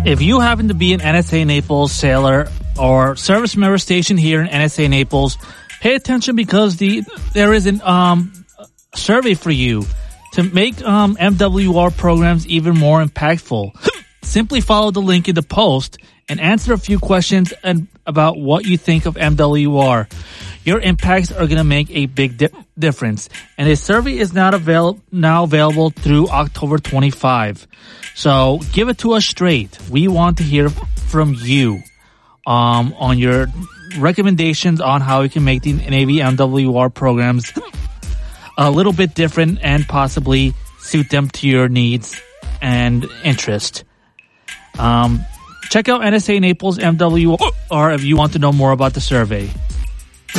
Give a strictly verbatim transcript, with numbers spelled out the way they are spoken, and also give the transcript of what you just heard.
If you happen to be an N S A Naples sailor or service member stationed here in N S A Naples, pay attention because the there is an um survey for you to make um M W R programs even more impactful. Simply follow the link in the post and answer a few questions and about what you think of M W R. Your impacts are going to make a big di- difference. And this survey is not avail- now available through October twenty-fifth. So give it to us straight. We want to hear from you um, on your recommendations on how we can make the Navy M W R programs a little bit different and possibly suit them to your needs and interest. Um, check out N S A Naples M W R if you want to know more about the survey.